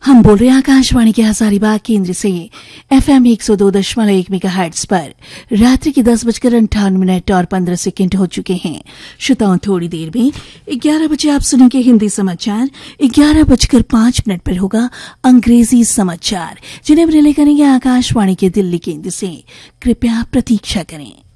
हम बोल रहे हैं आकाशवाणी के हजारीबाग केंद्र से FM 102.1 मेगाहर्ट्ज पर रात्रि के 10:58 और 15 सेकंड हो चुके हैं। श्रोताओं, थोड़ी देर में 11 बजे आप सुनेंगे हिंदी समाचार। 11:05 पर होगा अंग्रेजी समाचार, जिन्हें रिले करेंगे आकाशवाणी के दिल्ली केंद्र से। कृपया प्रतीक्षा करें।